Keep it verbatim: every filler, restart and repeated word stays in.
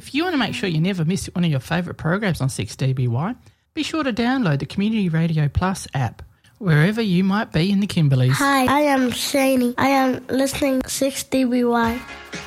If you want to make sure you never miss one of your favourite programs on six D B Y, be sure to download the Community Radio Plus app, wherever you might be in the Kimberleys. Hi, I am Shani. I am listening to six D B Y.